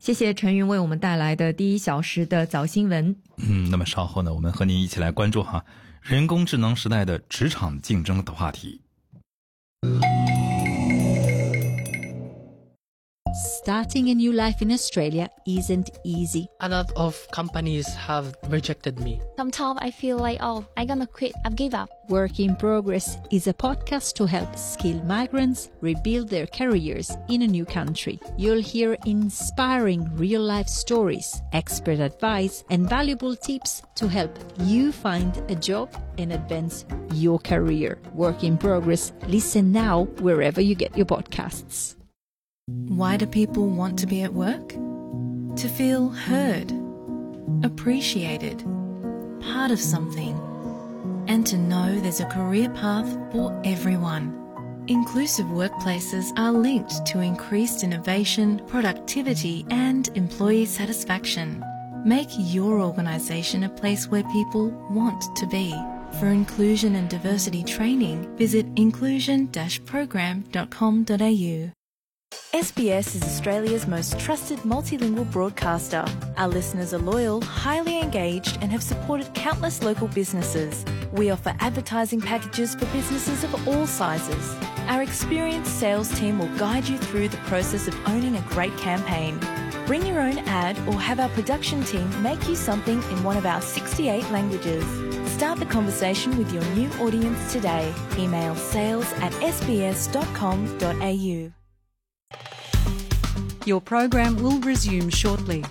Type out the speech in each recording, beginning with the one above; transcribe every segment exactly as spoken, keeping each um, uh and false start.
谢谢陈云为我们带来的第一小时的早新闻。 嗯，那么稍后呢，我们和您一起来关注哈人工智能时代的职场竞争的话题。 Starting a new life in Australia isn't easy. A lot of companies have rejected me. Sometimes I feel like, oh, I'm gonna quit, I've give up. Work in Progress is a podcast to help skilled migrants rebuild their careers in a new country. You'll hear inspiring real-life stories, expert advice, and valuable tips to help you find a job and advance your career. Work in Progress. Listen now wherever you get your podcasts. Why do people want to be at work? To feel heard, appreciated, part of something, and to know there's a career path for everyone. Inclusive workplaces are linked to increased innovation, productivity, and employee satisfaction. Make your organisation a place where people want to be. For inclusion and diversity training, visit inclusion dash program dot com dot a u. S B S is Australia's most trusted multilingual broadcaster. Our listeners are loyal, highly engaged, and have supported countless local businesses. We offer advertising packages for businesses of all sizes. Our experienced sales team will guide you through the process of owning a great campaign. Bring your own ad or have our production team make you something in one of our sixty-eight languages. Start the conversation with your new audience today. Email sales at s b s dot com dot a u. Your program will resume shortly.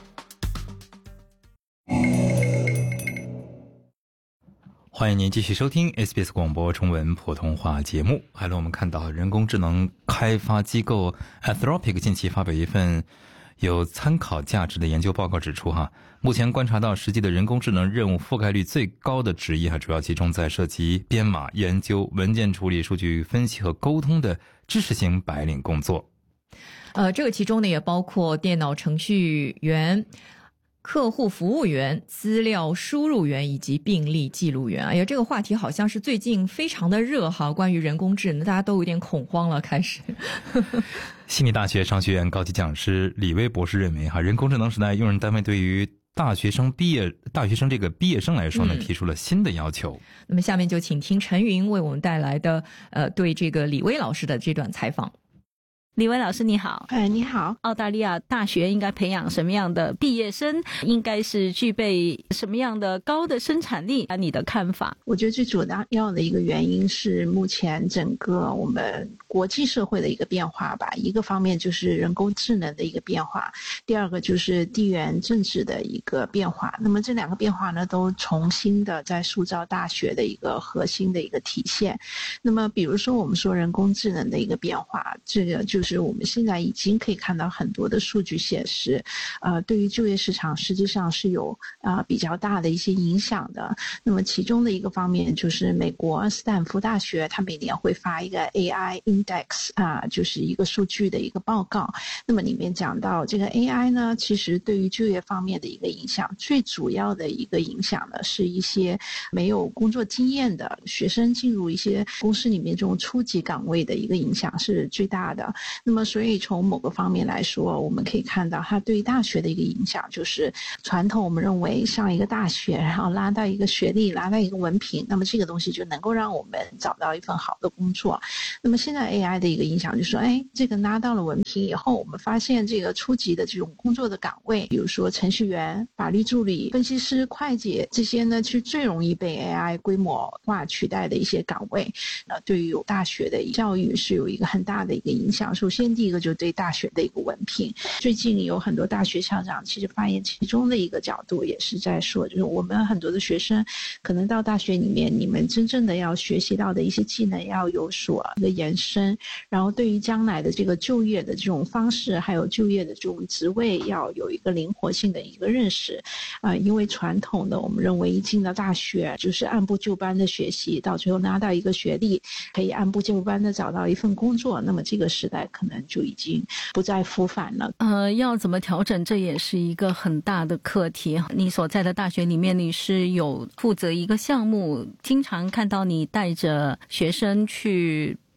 欢迎您继续收听 S B S 广播中文普通话节目。还有我们看到人工智能开发机构 Anthropic 近期发表一份有参考价值的研究报告，指出哈，目前观察到实际的人工智能任务覆盖率最高的职业还主要集中在涉及编码、研究、文件处理、数据分析和沟通的知识型白领工作。 呃，这个其中呢也包括电脑程序员、客户服务员、资料输入员以及病历记录员。哎呀，这个话题好像是最近非常的热哈，关于人工智能大家都有点恐慌了开始。 悉尼大学商学院高级讲师李威博士认为哈，人工智能时代用人单位对于大学生毕业大学生这个毕业生来说呢、嗯、提出了新的要求。 那么下面就请听陈云为我们带来的呃对这个李威老师的这段采访。 李威老师你好。 哎，你好。 澳大利亚大学应该培养什么样的毕业生？应该是具备什么样的高的生产力？啊，你的看法？ 我觉得最主要的一个原因是目前整个我们国际社会的一个变化吧。一个方面就是人工智能的一个变化，第二个就是地缘政治的一个变化。那么这两个变化呢，都重新的在塑造大学的一个核心的一个体现。那么比如说我们说人工智能的一个变化，这个就就是我们现在已经可以看到很多的数据显示，呃，对于就业市场实际上是有啊、呃、比较大的一些影响的。那么其中的一个方面就是美国斯坦福大学，它每年会发一个 A I Index 啊、呃，就是一个数据的一个报告。那么里面讲到这个 A I 呢，其实对于就业方面的一个影响，最主要的一个影响呢，是一些没有工作经验的学生进入一些公司里面这种初级岗位的一个影响是最大的。那么所以从某个方面来说，我们可以看到它对于大学的一个影响，就是传统我们认为上一个大学然后拉到一个学历，拉到一个文凭，那么这个东西就能够让我们找到一份好的工作。那么现在 A I 的一个影响就是说，哎，这个拉到了文凭以后，我们发现这个初级的这种工作的岗位，比如说程序员、法律助理、分析师、会计，这些呢是最容易被 A I 规模化取代的一些岗位。那对于大学的教育是有一个很大的一个影响。首先第一个就对大学的一个文凭，最近有很多大学校长其实发言其中的一个角度也是在说，就是我们很多的学生可能到大学里面，你们真正的要学习到的一些技能要有所一个延伸，然后对于将来的这个就业的这种方式，还有就业的这种职位要有一个灵活性的一个认识啊、呃，因为传统的我们认为一进到大学就是按部就班的学习，到最后拿到一个学历，可以按部就班的找到一份工作，那么这个时代可能就已经不再复返了。 呃，要怎么调整，这也是一个很大的课题。你所在的大学里面，你是有负责一个项目，经常看到你带着学生去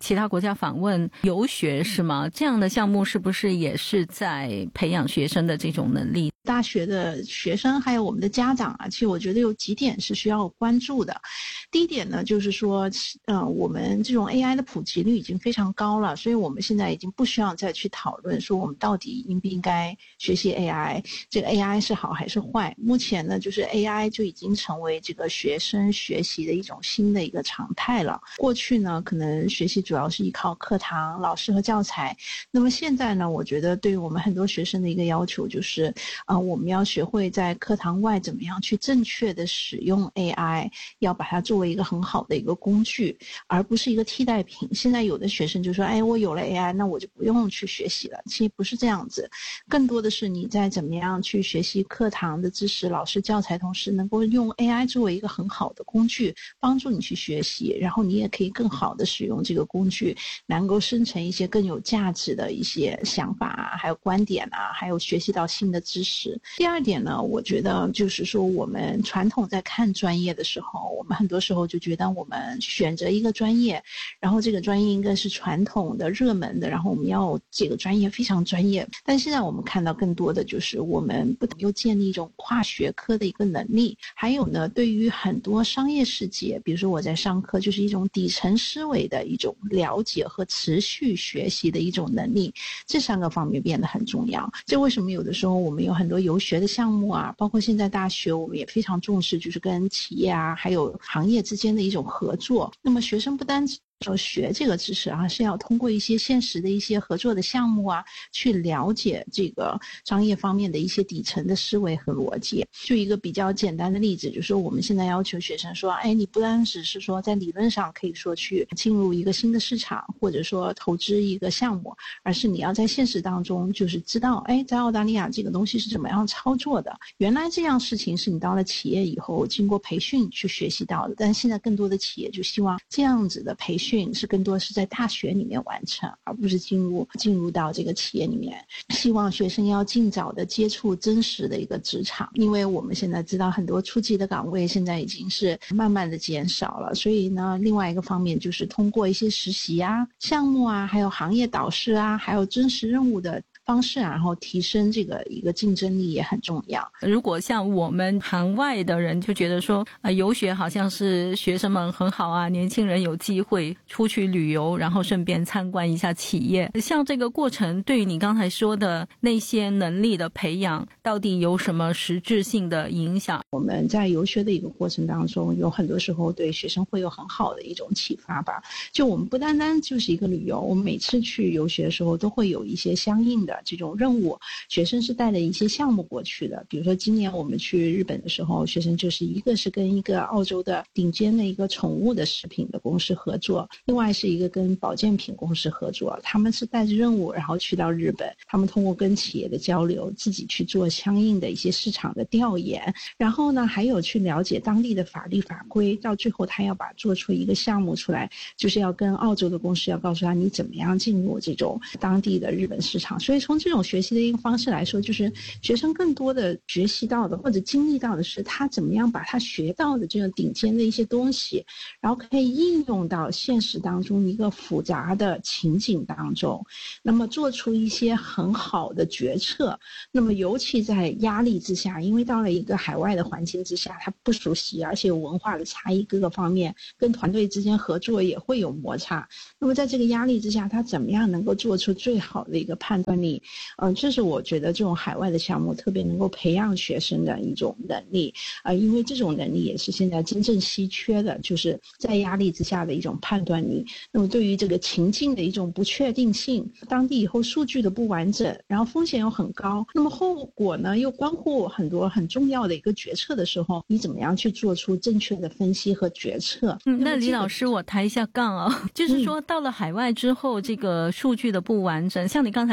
其他国家访问游学是吗？这样的项目是不是也是在培养学生的这种能力？ 大学的学生还有我们的家长啊，其实我觉得有几点是需要关注的。第一点呢，就是说呃，我们这种 A I 的普及率已经非常高了，所以我们现在已经不需要再去讨论说我们到底应不应该学习 A I， 这个 A I 是好还是坏。目前呢，就是 A I 就已经成为这个学生学习的一种新的一个常态了。过去呢，可能学习主要是依靠课堂、老师和教材，那么现在呢，我觉得对于我们很多学生的一个要求就是呃，我们要学会在课堂外怎么样去正确的使用 A I， 要把它作为一个很好的一个工具，而不是一个替代品。现在有的学生就说，哎，我有了 A I， 那我就不用去学习了。其实不是这样子，更多的是你在怎么样去学习课堂的知识、老师教材，同时能够用 A I 作为一个很好的工具，帮助你去学习，然后你也可以更好的使用这个工具，能够生成一些更有价值的一些想法啊，还有观点啊，还有学习到新的知识。第二点呢，我觉得就是说我们传统在看专业的时候，我们很多时候就觉得我们选择一个专业，然后这个专业应该是传统的热门的，然后我们要这个专业非常专业。但现在我们看到更多的就是我们不又建立一种跨学科的一个能力，还有呢，对于很多商业世界，比如说我在上课，就是一种底层思维的一种了解和持续学习的一种能力，这三个方面变得很重要。这为什么有的时候我们有很多游学的项目啊，包括现在大学我们也非常重视，就是跟企业啊还有行业之间的一种合作。那么学生不单说学这个知识啊，是要通过一些现实的一些合作的项目啊，去了解这个商业方面的一些底层的思维和逻辑。就一个比较简单的例子，就是说我们现在要求学生说，哎，你不单只是说在理论上可以说去进入一个新的市场，或者说投资一个项目，而是你要在现实当中就是知道，哎，在澳大利亚这个东西是怎么样操作的。原来这样事情是你到了企业以后经过培训去学习到的，但现在更多的企业就希望这样子的培训是更多是在大学里面完成，而不是进入进入到这个企业里面。希望学生要尽早的接触真实的一个职场，因为我们现在知道很多初级的岗位现在已经是慢慢的减少了，所以呢，另外一个方面就是通过一些实习啊、项目啊，还有行业导师啊，还有真实任务的方式啊，然后提升这个一个竞争力也很重要。 如果像我们行外的人就觉得说呃，游学好像是学生们很好啊，年轻人有机会出去旅游，然后顺便参观一下企业，像这个过程对于你刚才说的那些能力的培养到底有什么实质性的影响？ 我们在游学的一个过程当中，有很多时候对学生会有很好的一种启发吧。就我们不单单就是一个旅游，我们每次去游学的时候都会有一些相应的这种任务，学生是带了一些项目过去的。比如说今年我们去日本的时候，学生就是一个是跟一个澳洲的顶尖的一个宠物的食品的公司合作，另外是一个跟保健品公司合作，他们是带着任务然后去到日本，他们通过跟企业的交流，自己去做相应的一些市场的调研，然后呢还有去了解当地的法律法规，到最后他要把做出一个项目出来，就是要跟澳洲的公司要告诉他你怎么样进入这种当地的日本市场。所以从这种学习的一个方式来说，就是学生更多的学习到的或者经历到的是他怎么样把他学到的这个顶尖的一些东西，然后可以应用到现实当中一个复杂的情景当中，那么做出一些很好的决策。那么尤其在压力之下，因为到了一个海外的环境之下，他不熟悉，而且有文化的差异，各个方面跟团队之间合作也会有摩擦。那么在这个压力之下，他怎么样能够做出最好的一个判断力？嗯、呃，这是我觉得这种海外的项目特别能够培养学生的一种能力啊、呃，因为这种能力也是现在真正稀缺的，就是在压力之下的一种判断力。那么对于这个情境的一种不确定性，当地以后数据的不完整，然后风险又很高，那么后果呢又关乎很多很重要的一个决策的时候，你怎么样去做出正确的分析和决策？ 嗯，那李老师我抬一下杠啊，就是说到了海外之后，这个数据的不完整，像你刚才说的，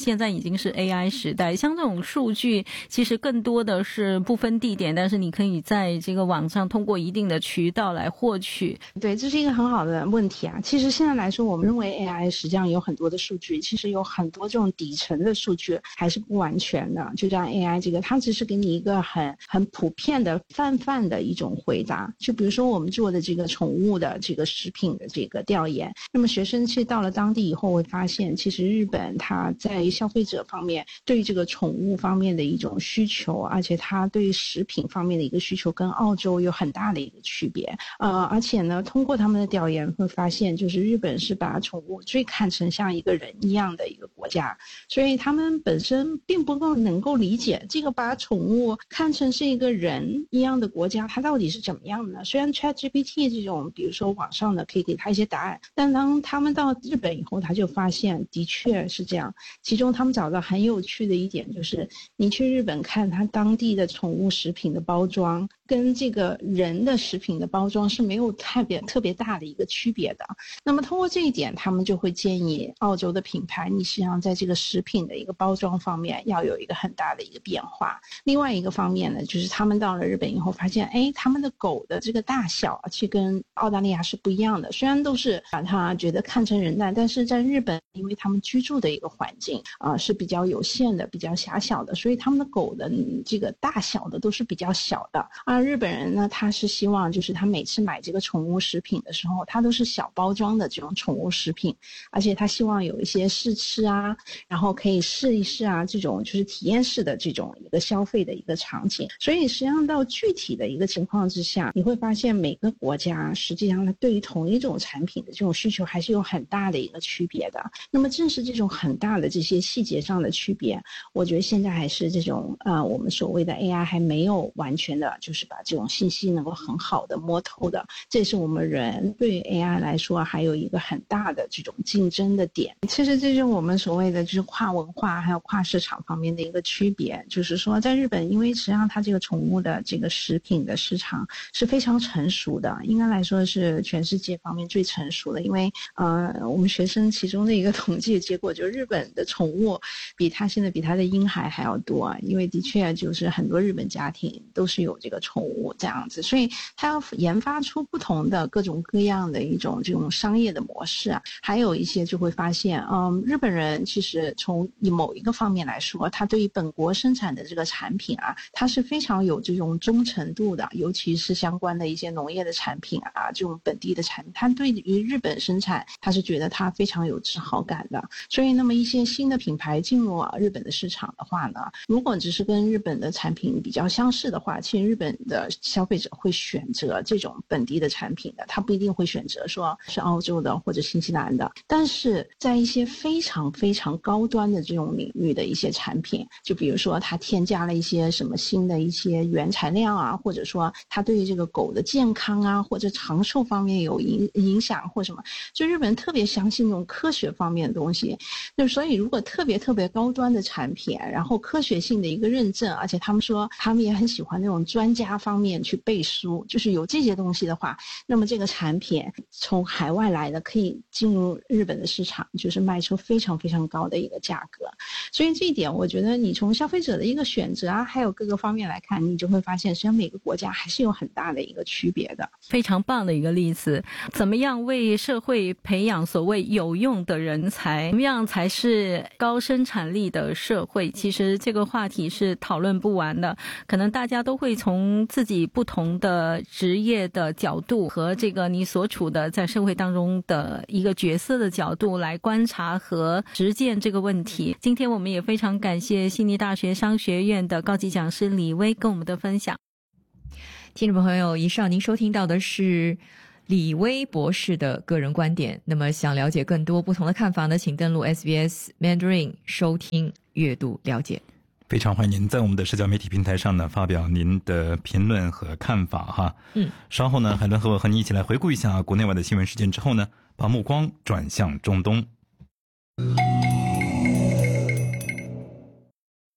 现在已经是 A I 时代，像这种数据其实更多的是不分地点，但是你可以在这个网上通过一定的渠道来获取。 对，这是一个很好的问题啊。其实现在来说，我们认为 A I 实际上有很多的数据，其实有很多这种底层的数据还是不完全的。就像 A I 这个，它只是给你一个很很普遍的泛泛的一种回答。就比如说我们做的这个宠物的这个食品的这个调研，那么学生其实到了当地以后会发现，其实日本它在消费者方面对这个宠物方面的一种需求，而且它对食品方面的一个需求跟澳洲有很大的一个区别。呃，而且呢，通过他们的调研会发现，就是日本是把宠物最看成像一个人一样的一个国家，所以他们本身并不够能够理解这个把宠物看成是一个人一样的国家，它到底是怎么样的。虽然 ChatGPT 这种比如说网上的可以给他一些答案，但当他们到日本以后，他就发现的确是这样。其中他们找到很有趣的一点就是，你去日本看他当地的宠物食品的包装跟这个人的食品的包装是没有特别特别大的一个区别的。那么通过这一点，他们就会建议澳洲的品牌，你实际上在这个食品的一个包装方面要有一个很大的一个变化。另外一个方面呢，就是他们到了日本以后发现，哎，他们的狗的这个大小其实跟澳大利亚是不一样的。虽然都是把它觉得看成人的，但是在日本，因为他们居住的一个环境啊、呃、是比较有限的、比较狭小的，所以他们的狗的这个大小的都是比较小的。而日本人呢，他是希望就是他每次买这个宠物食品的时候，他都是小包装的这种宠物食品，而且他希望有一些试吃啊，然后可以试一试啊，这种就是体验式的这种一个消费的一个场景。所以实际上到具体的一个情况之下，你会发现每个国家实际上它对于同一种产品的这种需求还是有很大的一个区别的。那么正是这种很大的这些细节上的区别，我觉得现在还是这种呃我们所谓的 A I 还没有完全的就是把这种信息能够很好的摸透的。这是我们人对于 A I 来说还有一个很大的这种竞争的点。其实这是我们所谓的就是跨文化还有跨市场方面的一个区别，就是说在日本，因为实际上它这个宠物的这个食品的市场是非常成熟的，应该来说是全世界方面最成熟的。因为呃我们学生其中的一个统计结果，就是日本的宠物比它现在比它的婴孩还要多，因为的确就是很多日本家庭都是有这个宠物这样子，所以它要研发出不同的各种各样的一种这种商业的模式啊。还有一些就会发现嗯，日本人其实从某一个方面来说，他对于本国生产的这个产品啊，他是非常有这种忠诚度的，尤其是相关的一些农业的产品啊，这种本地的产品，他对于日本生产他是觉得他非常有自豪感的。所以那么一些新的品牌进入日本的市场的话呢，如果只是跟日本的产品比较相似的话，其实日本的消费者会选择这种本地的产品的，他不一定会选择说是澳洲的或者新西兰的。但是在一些非常非常高端的这种领域的一些产品，就比如说它添加了一些什么新的一些原材料啊，或者说它对于这个狗的健康啊或者长寿方面有影影响或什么，就日本人特别相信这种科学方面的东西。就所以如果特别特别高端的产品，然后科学性的一个认证，而且他们说他们也很喜欢那种专家方面去背书，就是有这些东西的话，那么这个产品从海外来的可以进入日本的市场，就是卖出非常非常高的一个价格。所以这一点我觉得你从消费者的一个选择啊，还有各个方面来看，你就会发现实际上每个国家还是有很大的一个区别的。 非常棒的一个例子，怎么样为社会培养所谓有用的人才，怎么样才是高生产力的社会，其实这个话题是讨论不完的。可能大家都会从自己不同的职业的角度和这个你所处的在社会当中的一个角色的角度来观察和实践这个问题。今天我们也非常感谢悉尼大学商学院的高级讲师李薇跟我们的分享。 听众朋友，以上您收听到的是李薇博士的个人观点。那么想了解更多不同的看法呢，请登录 S B S Mandarin 收听、阅读、了解。 非常欢迎您在我们的社交媒体平台上呢发表您的评论和看法哈。 嗯， 稍后呢，海伦和我和你一起来回顾一下国内外的新闻事件之后呢，把目光转向中东。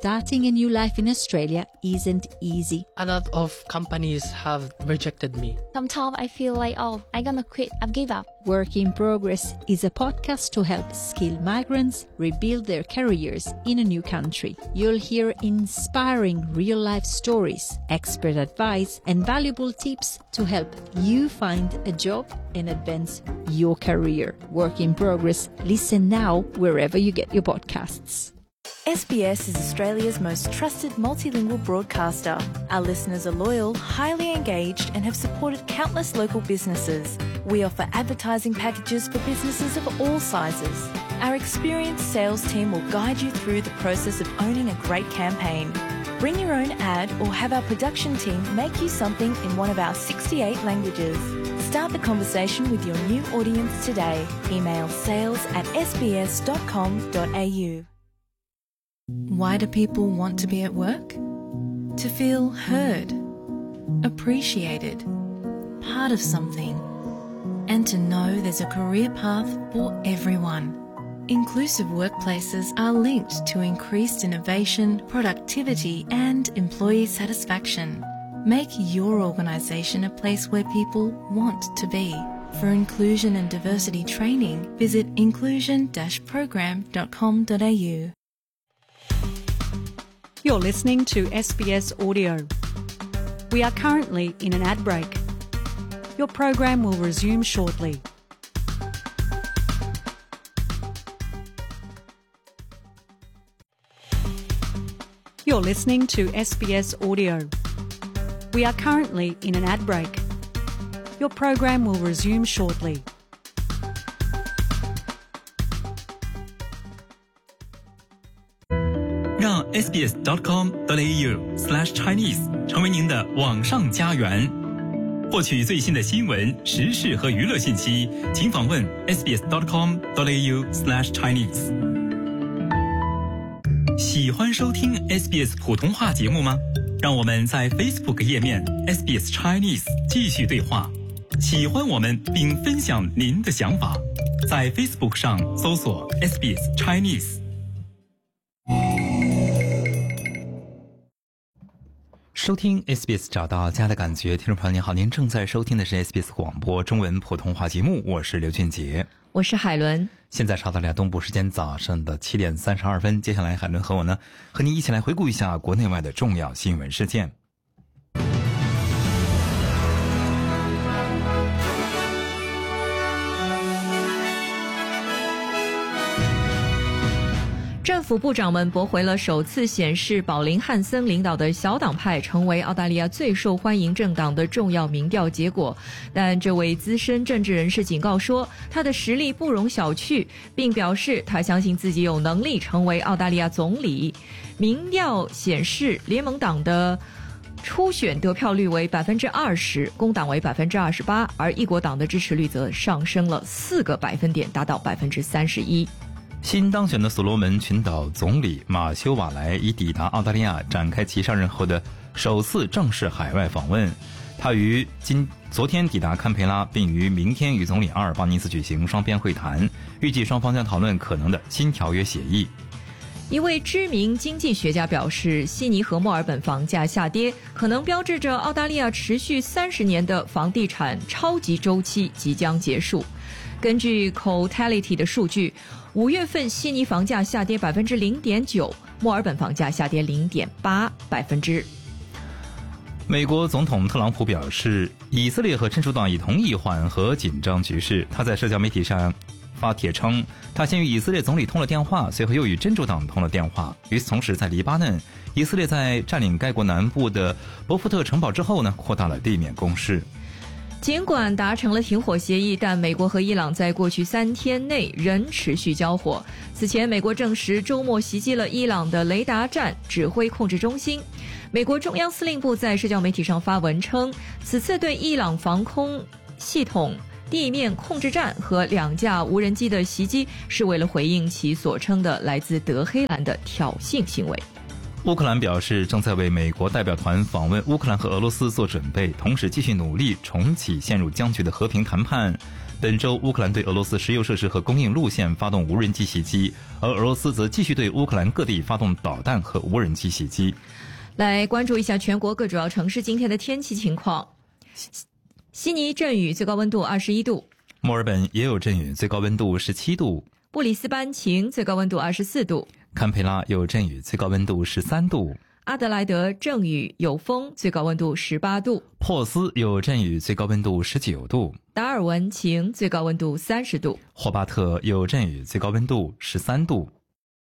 starting a new life in Australia isn't easy. A lot of companies have rejected me. Sometimes I feel like, oh, I'm gonna quit. I've give up. Work in Progress is a podcast to help skilled migrants rebuild their careers in a new country. You'll hear inspiring real-life stories, expert advice, and valuable tips to help you find a job and advance your career. Work in Progress. Listen now wherever you get your podcasts. S B S is Australia's most trusted multilingual broadcaster. Our listeners are loyal, highly engaged, and have supported countless local businesses. We offer advertising packages for businesses of all sizes. Our experienced sales team will guide you through the process of owning a great campaign. Bring your own ad or have our production team make you something in one of our sixty-eight languages. Start the conversation with your new audience today. Email sales at s b s dot com dot a u. Why do people want to be at work? To feel heard, appreciated, part of something, and to know there's a career path for everyone. Inclusive workplaces are linked to increased innovation, productivity, and employee satisfaction. Make your organisation a place where people want to be. For inclusion and diversity training, visit inclusion dash program dot com dot a u. You're listening to S B S Audio. We are currently in an ad break. Your program will resume shortly. You're listening to S B S Audio. We are currently in an ad break. Your program will resume shortly. 让 s b s dot com dot a u slash chinese 成为您的网上家园。获取最新的新闻、时事和娱乐信息，请访问 s b s dot com dot a u slash chinese。喜欢收听 S B S 普通话节目吗？让我们在 Facebook 页面 S B S Chinese 继续对话。喜欢我们并分享您的想法，在 Facebook 上搜索 S B S Chinese。收听 S B S 找到家的感觉，听众朋友您好，您正在收听的是 S B S 广播中文普通话节目，我是刘俊杰， 我是海伦。 现在是澳大利亚东部时间早上的七点三十二分，接下来海伦和我呢，和您一起来回顾一下国内外的重要新闻事件。 政府部长们驳回了首次显示保林汉森领导的小党派成为澳大利亚最受欢迎政党的重要民调结果，但这位资深政治人士警告说，他的实力不容小觑，并表示他相信自己有能力成为澳大利亚总理。民调显示，联盟党的初选得票率为百分之二十，工党为百分之二十八，而异国党的支持率则上升了四个百分点，达到百分之三十一。 新当选的所罗门群岛总理马修瓦莱已抵达澳大利亚，展开其上任后的首次正式海外访问。他于今昨天抵达堪培拉，并于明天与总理阿尔巴尼斯举行双边会谈，预计双方将讨论可能的新条约协议。 一位知名经济学家表示，悉尼和墨尔本房价下跌可能标志着澳大利亚持续三十年的房地产超级周期即将结束。根据 Cotality 的数据，五月份悉尼房价下跌百分之零点九，墨尔本房价下跌零点八百分之。 美国总统特朗普表示，以色列和真主党已同意缓和紧张局势。他在社交媒体上发帖称，他先与以色列总理通了电话，随后又与真主党通了电话。与此同时，在黎巴嫩，以色列在占领该国南部的博福特城堡之后呢，扩大了地面攻势。 尽管达成了停火协议，但美国和伊朗在过去三天内仍持续交火。此前，美国证实周末袭击了伊朗的雷达站指挥控制中心。美国中央司令部在社交媒体上发文称，此次对伊朗防空系统、地面控制站和两架无人机的袭击，是为了回应其所称的来自德黑兰的挑衅行为。 乌克兰表示正在为美国代表团访问乌克兰和俄罗斯做准备，同时继续努力重启陷入僵局的和平谈判。 本周乌克兰对俄罗斯石油设施和供应路线发动无人机袭击，而俄罗斯则继续对乌克兰各地发动导弹和无人机袭击。 来关注一下全国各主要城市今天的天气情况。悉尼阵雨，最高温度二十一度； 墨尔本也有阵雨，最高温度十七度； 布里斯班晴，最高温度二十四度； 堪培拉有阵雨，最高温度十三度； 阿德莱德阵雨有风，最高温度十八度； 珀斯有阵雨，最高温度十九度； 达尔文晴，最高温度三十度； 霍巴特有阵雨，最高温度十三度；